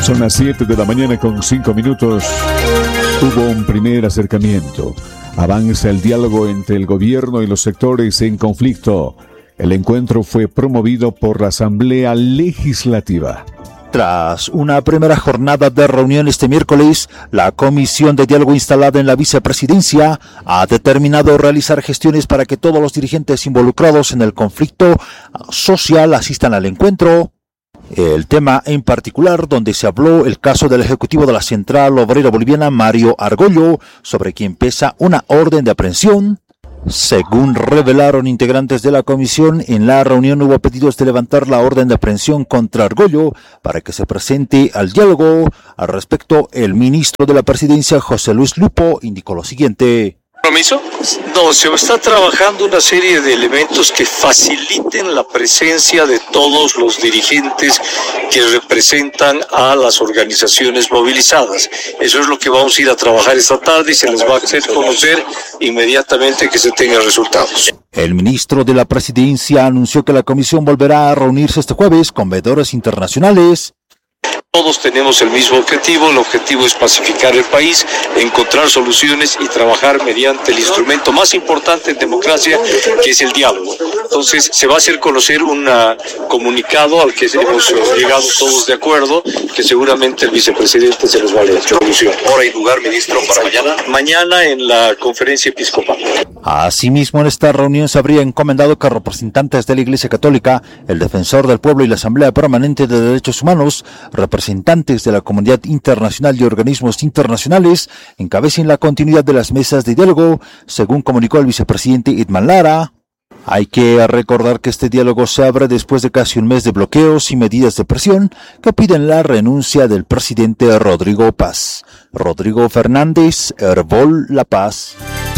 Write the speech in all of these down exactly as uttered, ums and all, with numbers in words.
Son las siete de la mañana con cinco minutos. Hubo un primer acercamiento. Avanza el diálogo entre el gobierno y los sectores en conflicto. El encuentro fue promovido por la Asamblea Legislativa. Tras una primera jornada de reunión este miércoles, la Comisión de Diálogo instalada en la Vicepresidencia ha determinado realizar gestiones para que todos los dirigentes involucrados en el conflicto social asistan al encuentro. El tema en particular donde se habló el caso del ejecutivo de la Central Obrera Boliviana, Mario Argollo, sobre quien pesa una orden de aprehensión. Según revelaron integrantes de la comisión, en la reunión hubo pedidos de levantar la orden de aprehensión contra Argollo para que se presente al diálogo. Al respecto, el ministro de la Presidencia, José Luis Lupo, indicó lo siguiente. ¿Compromiso? No, se está trabajando una serie de elementos que faciliten la presencia de todos los dirigentes que representan a las organizaciones movilizadas. Eso es lo que vamos a ir a trabajar esta tarde y se les va a hacer conocer inmediatamente que se tengan resultados. El ministro de la Presidencia anunció que la comisión volverá a reunirse este jueves con veedores internacionales. Todos tenemos el mismo objetivo, el objetivo es pacificar el país, encontrar soluciones y trabajar mediante el instrumento más importante en democracia, que es el diálogo. Entonces se va a hacer conocer un comunicado al que hemos llegado todos de acuerdo, que seguramente el vicepresidente se los va a leer. ¿Hora y lugar, ministro, para mañana? Mañana en la conferencia episcopal. Asimismo, en esta reunión se habría encomendado que representantes de la Iglesia Católica, el Defensor del Pueblo y la Asamblea Permanente de Derechos Humanos, representantes de la comunidad internacional y organismos internacionales, encabecen la continuidad de las mesas de diálogo, según comunicó el vicepresidente Idman Lara. Hay que recordar que este diálogo se abre después de casi un mes de bloqueos y medidas de presión que piden la renuncia del presidente Rodrigo Paz. Rodrigo Fernández, Hervol La Paz.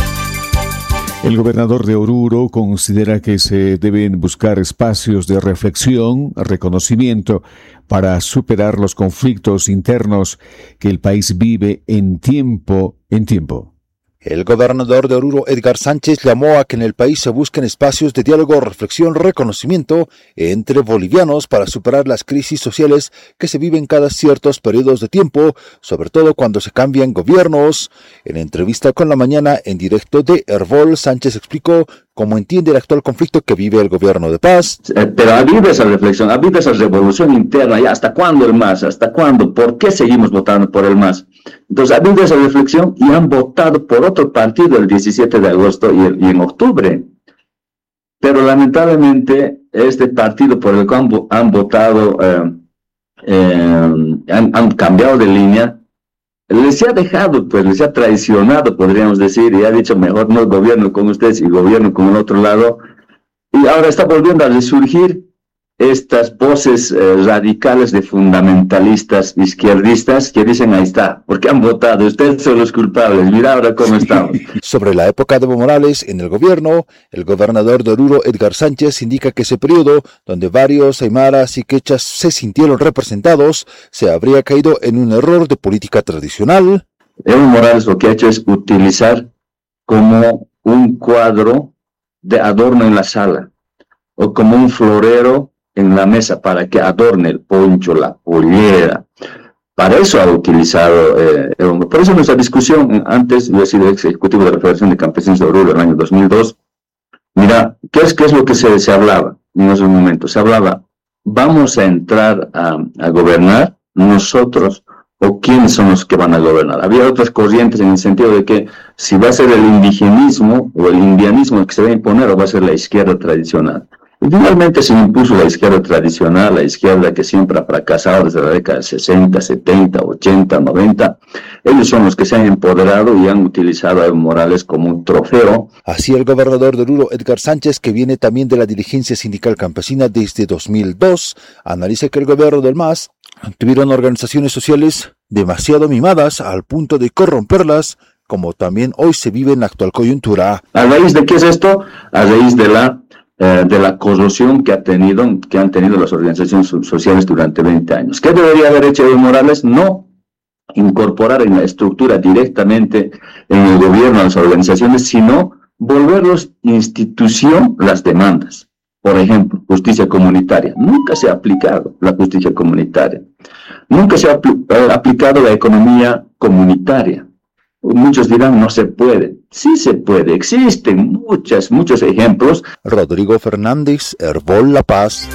El gobernador de Oruro considera que se deben buscar espacios de reflexión, reconocimiento, para superar los conflictos internos que el país vive en tiempo en tiempo. El gobernador de Oruro, Edgar Sánchez, llamó a que en el país se busquen espacios de diálogo, reflexión, reconocimiento entre bolivianos para superar las crisis sociales que se viven cada ciertos periodos de tiempo, sobre todo cuando se cambian gobiernos. En entrevista con La Mañana en directo de Hervol, Sánchez explicó cómo entiende el actual conflicto que vive el gobierno de Paz. Pero ha habido esa reflexión, ha habido esa revolución interna, ¿ya hasta cuándo el MAS? ¿Hasta cuándo? ¿Por qué seguimos votando por el MAS? Entonces ha habido esa reflexión y han votado por otro partido el diecisiete de agosto y, el, y en octubre. Pero lamentablemente este partido por el que han, han votado, eh, eh, han, han cambiado de línea, les ha dejado, pues les ha traicionado, podríamos decir, y ha dicho mejor no gobierno con ustedes y gobierno con el otro lado. Y ahora está volviendo a resurgir estas voces eh, radicales de fundamentalistas izquierdistas que dicen ahí está, porque han votado, ustedes son los culpables, mira ahora cómo estamos. Sobre la época de Evo Morales en el gobierno, el gobernador de Oruro, Edgar Sánchez, indica que ese periodo, donde varios aymaras y quechas se sintieron representados, se habría caído en un error de política tradicional. Evo Morales lo que ha hecho es utilizar como un cuadro de adorno en la sala, o como un florero en la mesa para que adorne el poncho, la pollera. Para eso ha utilizado, eh, el, por eso nuestra discusión, antes yo he sido ex ejecutivo de la Federación de Campesinos de Oruro en el año dos mil dos, mira, ¿qué es, qué es lo que se, se hablaba en esos momentos? Se hablaba, ¿vamos a entrar a, a gobernar nosotros o quiénes son los que van a gobernar? Había otras corrientes en el sentido de que si va a ser el indigenismo o el indianismo el que se va a imponer o va a ser la izquierda tradicional. Y finalmente se impuso la izquierda tradicional, la izquierda que siempre ha fracasado desde la década de sesenta, setenta, ochenta, noventa. Ellos son los que se han empoderado y han utilizado a Evo Morales como un trofeo. Así el gobernador de Oruro, Edgar Sánchez, que viene también de la dirigencia sindical campesina desde dos mil dos, analiza que el gobierno del MAS tuvieron organizaciones sociales demasiado mimadas al punto de corromperlas, como también hoy se vive en la actual coyuntura. ¿A raíz de qué es esto? A raíz de la eh, de la corrosión que ha tenido, que han tenido las organizaciones sociales durante veinte años. ¿Qué debería haber hecho Evo Morales? No incorporar en la estructura directamente en el gobierno a las organizaciones, sino volverlos institución las demandas. Por ejemplo, justicia comunitaria. Nunca se ha aplicado la justicia comunitaria. Nunca se ha apl- eh, aplicado la economía comunitaria. Muchos dirán, no se puede. Sí se puede. Existen muchas, muchos ejemplos. Rodrigo Fernández, Herbol La Paz.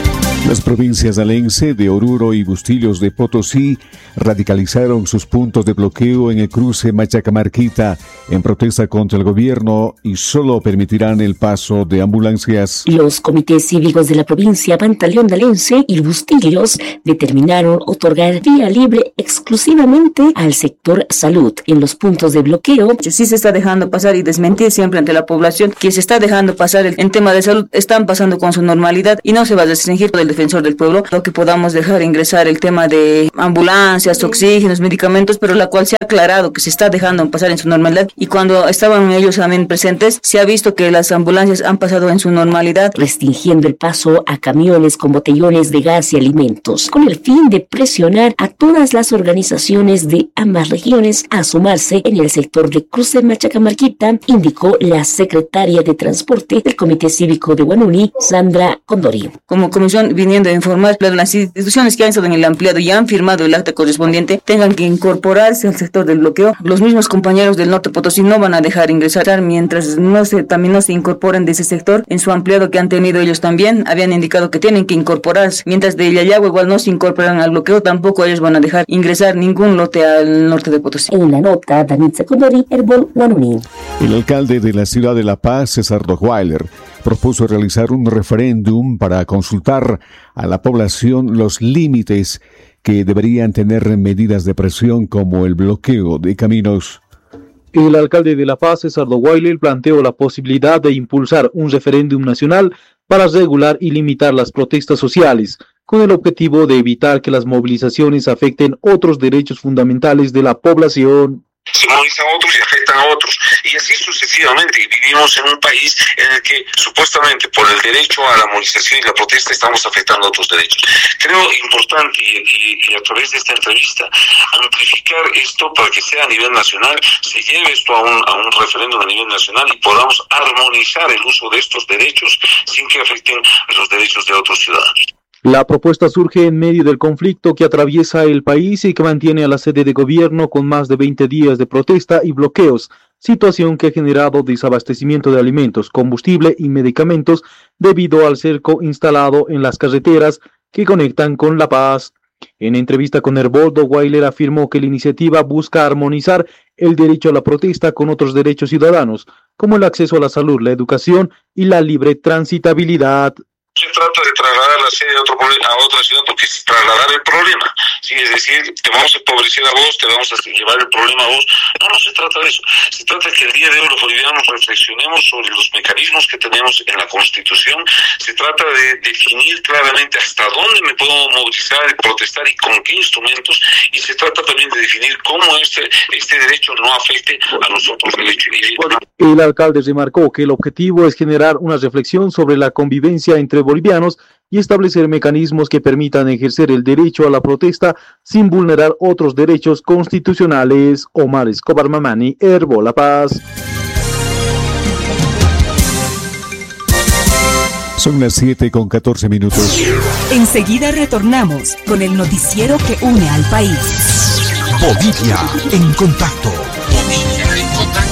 Las provincias de Alense, de Oruro y Bustillos de Potosí radicalizaron sus puntos de bloqueo en el cruce Machacamarquita en protesta contra el gobierno y solo permitirán el paso de ambulancias. Los comités cívicos de la provincia Pantaleón de Alense y Bustillos determinaron otorgar vía libre exclusivamente al sector salud en los puntos de bloqueo. Sí se está dejando pasar y desmentir siempre ante la población que se está dejando pasar el, en tema de salud, están pasando con su normalidad y no se va a restringir por el defensor del pueblo, lo que podamos dejar ingresar el tema de ambulancias, oxígenos, medicamentos, pero la cual se ha aclarado que se está dejando pasar en su normalidad y cuando estaban ellos también presentes, se ha visto que las ambulancias han pasado en su normalidad. Restringiendo el paso a camiones con botellones de gas y alimentos, con el fin de presionar a todas las organizaciones de ambas regiones a sumarse en el sector de cruce Machacamarquita, indicó la secretaria de Transporte del Comité Cívico de Huanuni, Sandra Condori. Como comisión viniendo a informar que las instituciones que han estado en el ampliado y han firmado el acta correspondiente tengan que incorporarse al sector del bloqueo. Los mismos compañeros del Norte Potosí no van a dejar ingresar mientras no se, también no se incorporen de ese sector. En su ampliado que han tenido ellos también habían indicado que tienen que incorporarse. Mientras de Yayagua igual no se incorporan al bloqueo, tampoco ellos van a dejar ingresar ningún lote al norte de Potosí. En la nota, Danitza Condori, Herbol Huanuni. El alcalde de la ciudad de La Paz, César Dochweiler, propuso realizar un referéndum para consultar a la población los límites que deberían tener medidas de presión como el bloqueo de caminos. El alcalde de La Paz, César Dochweiler, planteó la posibilidad de impulsar un referéndum nacional para regular y limitar las protestas sociales, con el objetivo de evitar que las movilizaciones afecten otros derechos fundamentales de la población. Se movilizan otros y afectan a otros, y así sucesivamente. Y vivimos en un país en el que supuestamente por el derecho a la movilización y la protesta estamos afectando a otros derechos. Creo importante y, y, y a través de esta entrevista amplificar esto para que sea a nivel nacional, se lleve esto a un, a un referéndum a nivel nacional y podamos armonizar el uso de estos derechos sin que afecten los derechos de otros ciudadanos. La propuesta surge en medio del conflicto que atraviesa el país y que mantiene a la sede de gobierno con más de veinte días de protesta y bloqueos, situación que ha generado desabastecimiento de alimentos, combustible y medicamentos debido al cerco instalado en las carreteras que conectan con La Paz. En entrevista con Herbol, Dochweiler afirmó que la iniciativa busca armonizar el derecho a la protesta con otros derechos ciudadanos, como el acceso a la salud, la educación y la libre transitabilidad. Se trata de trasladar la sede a, otro, a otra ciudad porque es trasladar el problema, ¿sí? Es decir, te vamos a empobrecer a vos, te vamos a llevar el problema a vos. No, no se trata de eso. Se trata de que el día de hoy los bolivianos reflexionemos sobre los mecanismos que tenemos en la Constitución. Se trata de definir claramente hasta dónde me puedo movilizar, protestar y con qué instrumentos. Y se trata también de definir cómo este, este derecho no afecte a los otros derechos. El alcalde remarcó que el objetivo es generar una reflexión sobre la convivencia entre bolivianos y establecer mecanismos que permitan ejercer el derecho a la protesta sin vulnerar otros derechos constitucionales. Omar Escobar Mamani, Herbol La Paz. Son las siete con catorce minutos. Enseguida retornamos con el noticiero que une al país. Bolivia en contacto. Bolivia en contacto.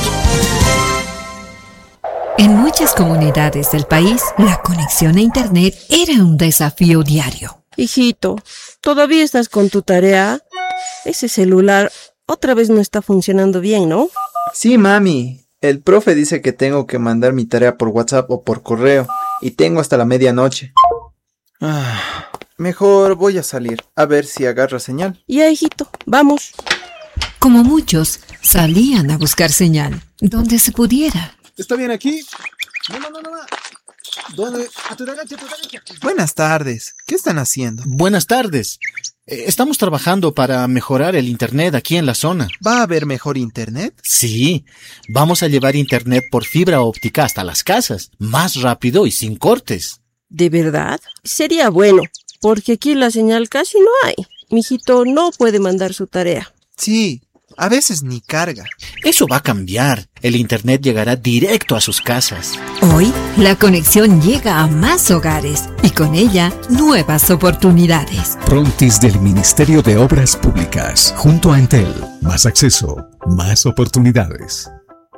En muchas comunidades del país, la conexión a Internet era un desafío diario. Hijito, ¿todavía estás con tu tarea? Ese celular otra vez no está funcionando bien, ¿no? Sí, mami. El profe dice que tengo que mandar mi tarea por WhatsApp o por correo, y tengo hasta la medianoche. Ah, mejor voy a salir, a ver si agarra señal. Ya, hijito, vamos. Como muchos, salían a buscar señal, donde se pudiera. ¿Está bien aquí? No, no, no, no. ¿Dónde? A tu derecha, a tu derecha. Buenas tardes. ¿Qué están haciendo? Buenas tardes. Eh, estamos trabajando para mejorar el internet aquí en la zona. ¿Va a haber mejor internet? Sí. Vamos a llevar internet por fibra óptica hasta las casas. Más rápido y sin cortes. ¿De verdad? Sería bueno, porque aquí la señal casi no hay. Mijito no puede mandar su tarea. Sí. A veces ni carga. Eso va a cambiar. el Internet llegará directo a sus casas. Hoy, la conexión llega a más hogares y con ella, nuevas oportunidades. Prontis del Ministerio de Obras Públicas, junto a Entel. Más acceso, más oportunidades.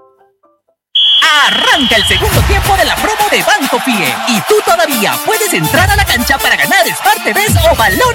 Arranca el segundo tiempo de la promo de Banco Pie y tú todavía puedes entrar a la cancha para ganar Smart T Vs o balones